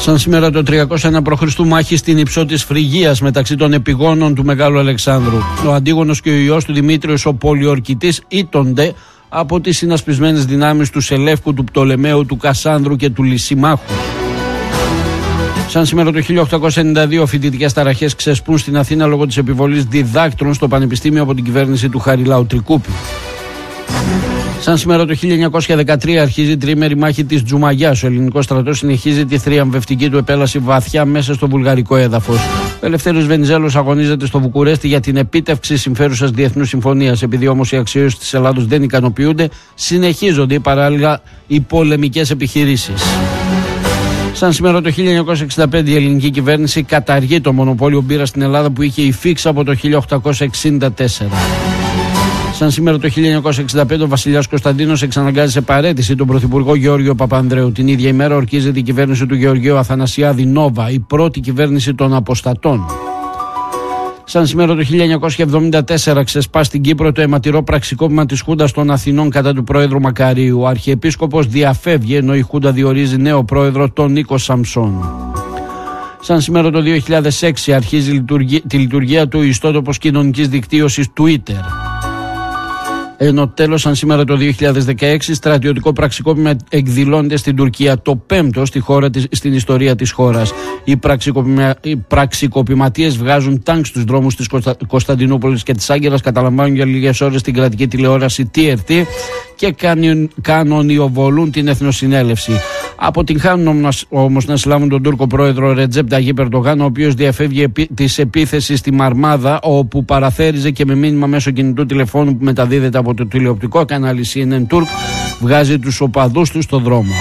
Σαν σήμερα το 301 π.Χ. μάχη στην Υψό της Φρυγίας μεταξύ των επιγόνων του Μεγάλου Αλεξάνδρου. Ο Αντίγονος και ο ιός του Δημήτριος ο Πολιορκητής ήττονται από τις συνασπισμένες δυνάμεις του Σελεύκου, του Πτολεμαίου, του Κασάνδρου και του Λυσιμάχου. Σαν σήμερα το 1892 φοιτητικές ταραχές ξεσπούν στην Αθήνα λόγω της επιβολής διδάκτρων στο Πανεπιστήμιο από την κυβέρνηση του Χαριλάου Τρικούπη. Σαν σήμερα το 1913 αρχίζει η τριήμερη μάχη της Τζουμαγιάς. Ο ελληνικός στρατός συνεχίζει τη θριαμβευτική του επέλαση βαθιά μέσα στο βουλγαρικό έδαφος. Ο Ελευθέριος Βενιζέλος αγωνίζεται στο Βουκουρέστι για την επίτευξη συμφέρουσας διεθνούς συμφωνίας. Επειδή όμως οι αξιώσεις της Ελλάδος δεν ικανοποιούνται, συνεχίζονται παράλληλα οι πολεμικές επιχειρήσεις. Σαν σήμερα το 1965 η ελληνική κυβέρνηση καταργεί το μονοπόλιο μπύρας στην Ελλάδα που είχε υφήξει από το 1864. Σαν σήμερα το 1965 ο βασιλιάς Κωνσταντίνος εξαναγκάζει σε παραίτηση τον πρωθυπουργό Γεώργιο Παπανδρέου. Την ίδια ημέρα ορκίζεται η κυβέρνηση του Γεωργίου Αθανασιάδη Νόβα, η πρώτη κυβέρνηση των αποστατών. Σαν σήμερα το 1974 ξεσπά στην Κύπρο το αιματηρό πραξικόπημα της Χούντας των Αθηνών κατά του πρόεδρου Μακαρίου. Ο Αρχιεπίσκοπος διαφεύγει ενώ η Χούντα διορίζει νέο πρόεδρο τον Νίκο Σαμψόν. Σαν σήμερα το 2006 αρχίζει τη λειτουργία του ιστότοπος κοινωνικής δικτύωσης Twitter. Ενώ τέλος, σαν σήμερα το 2016, στρατιωτικό πραξικόπημα εκδηλώνεται στην Τουρκία, το πέμπτο στην ιστορία της χώρας. Οι πραξικοπηματίες βγάζουν τάγκ στους δρόμους της Κωνσταντινούπολης και της Άγκυρας, καταλαμβάνουν για λίγες ώρες την κρατική τηλεόραση TRT και κανονιοβολούν την Εθνοσυνέλευση. Αποτυγχάνουν όμως να συλλάβουν τον Τούρκο πρόεδρο Ρετζέπ Ταγίπ Ερντογάν, ο οποίος διαφεύγει της επίθεσης στη Μαρμάδα, όπου παραθέριζε και με μήνυμα μέσω κινητού τηλεφώνου που μεταδίδεται από το τηλεοπτικό κανάλι CNN Turk, βγάζει τους οπαδούς του στον δρόμο.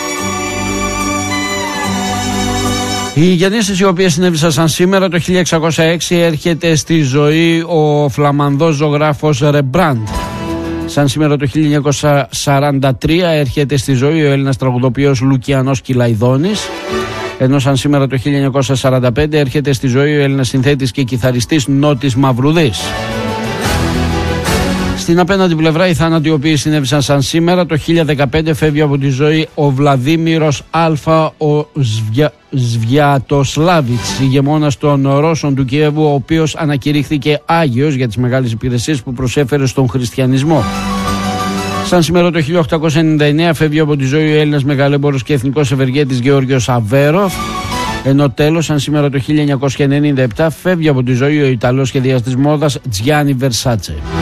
Οι γεννήσεις οι οποίες συνέβησαν σαν σήμερα το 1606 έρχεται στη ζωή ο Φλαμανδός ζωγράφος Ρεμπράντ. Σαν σήμερα το 1943 έρχεται στη ζωή ο Έλληνας τραγουδοποιός Λουκιανός Κυλαϊδόνης. Ενώ σαν σήμερα το 1945 έρχεται στη ζωή ο Έλληνας συνθέτης και κιθαριστής Νότης Μαυρουδής. Στην απέναντι πλευρά οι θάνατοι οι οποίοι συνέβησαν σαν σήμερα το 1015 φεύγει από τη ζωή ο Βλαδίμηρος Α. ο Σβιατοσλάβιτς, ηγεμόνας των Ρώσων του Κιέβου, ο οποίος ανακηρύχθηκε Άγιος για τις μεγάλες υπηρεσίες που προσέφερε στον χριστιανισμό. Σαν σήμερα το 1899 φεύγει από τη ζωή ο Έλληνας μεγαλέμπορος και εθνικός ευεργέτης Γεώργιος Αβέροφ. Ενώ τέλος, σαν σήμερα το 1997 φεύγει από τη ζωή ο Ιταλός σχεδιαστής μόδας Τζιάννι Βερσάτσε.